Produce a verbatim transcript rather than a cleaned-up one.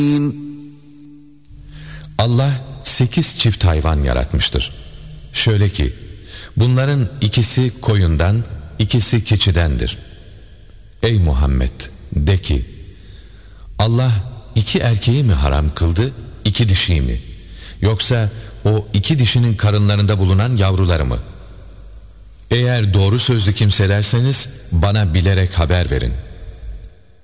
Allah sekiz çift hayvan yaratmıştır. Şöyle ki, bunların ikisi koyundan, ikisi keçidendir. Ey Muhammed, de ki, Allah iki erkeği mi haram kıldı, iki dişiyi mi? Yoksa o iki dişinin karınlarında bulunan yavruları mı? Eğer doğru sözlü kimselerseniz bana bilerek haber verin.